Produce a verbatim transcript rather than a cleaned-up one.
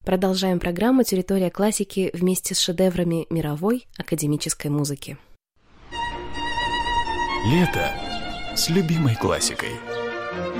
Продолжаем программу «Территория классики» вместе с шедеврами мировой академической музыки. Лето с любимой классикой.